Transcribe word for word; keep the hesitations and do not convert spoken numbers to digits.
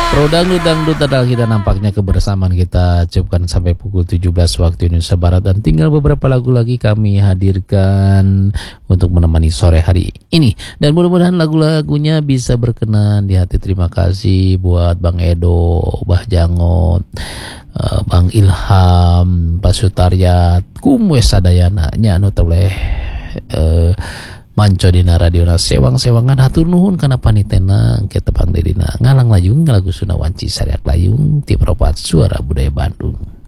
Pro Dangdut Dangdut adalah kita nampaknya kebersamaan kita cukupkan sampai pukul tujuh belas waktu Indonesia Barat, dan tinggal beberapa lagu lagi kami hadirkan untuk menemani sore hari ini, dan mudah-mudahan lagu-lagunya bisa berkenan di hati. Terima kasih buat Bang Edo, Bah Jangot, uh, Bang Ilham, Pak Sutaryat, Kumwe Sadayana, nyanu toleh uh, Manco dina radiona sewang-sewangan hatur nuhun kana panitena kita pangdedina ngalang layung lagu Sunda Wanci Sariak Layung ti Propat Suara Budaya Bandung.